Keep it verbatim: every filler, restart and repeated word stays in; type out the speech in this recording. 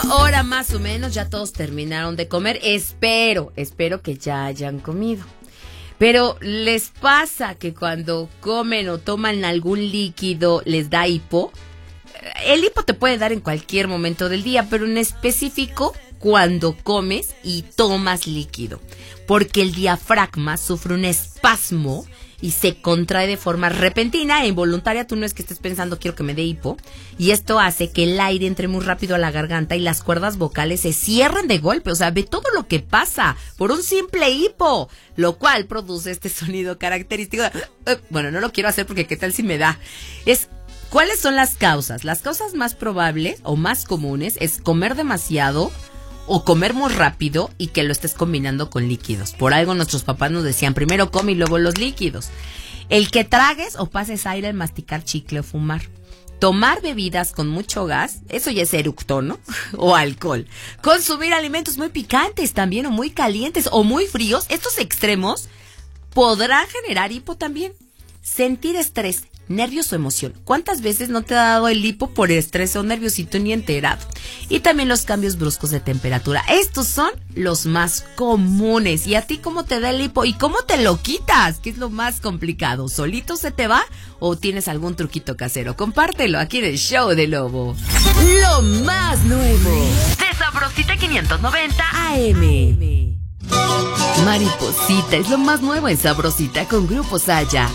Ahora más o menos ya todos terminaron de comer. Espero, espero que ya hayan comido. Pero ¿les pasa que cuando comen o toman algún líquido les da hipo? El hipo te puede dar en cualquier momento del día, pero en específico cuando comes y tomas líquido. Porque el diafragma sufre un espasmo y se contrae de forma repentina e involuntaria. Tú no es que estés pensando quiero que me dé hipo, y esto hace que el aire entre muy rápido a la garganta y las cuerdas vocales se cierren de golpe. O sea, ve todo lo que pasa por un simple hipo, lo cual produce este sonido característico. Bueno, no lo quiero hacer porque qué tal si me da. Es ¿Cuáles son las causas? Las causas más probables o más comunes es comer demasiado o comer muy rápido y que lo estés combinando con líquidos. Por algo nuestros papás nos decían, primero come y luego los líquidos. El que tragues o pases aire al masticar chicle o fumar. Tomar bebidas con mucho gas, eso ya es eructo, ¿no? O alcohol. Consumir alimentos muy picantes también, o muy calientes, o muy fríos. Estos extremos podrán generar hipo también. Sentir estrés, nervios o emoción. ¿Cuántas veces no te ha dado el hipo por estrés o nervios y tú ni enterado? Y también los cambios bruscos de temperatura. Estos son los más comunes. ¿Y a ti cómo te da el hipo? ¿Y cómo te lo quitas? ¿Qué es lo más complicado? ¿Solito se te va o tienes algún truquito casero? Compártelo aquí en el Show de Lobo. Lo más nuevo de Sabrosita quinientos noventa A M. Mariposita es lo más nuevo en Sabrosita con Grupo Saya.